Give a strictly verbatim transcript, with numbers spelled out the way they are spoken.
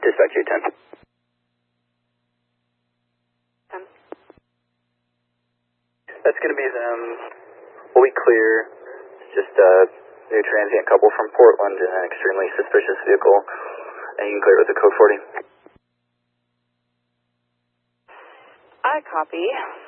Dispatch eight ten. ten. That's going to be them. Will we clear? It's just a new transient couple from Portland in an extremely suspicious vehicle. And you can clear with the code forty. I copy.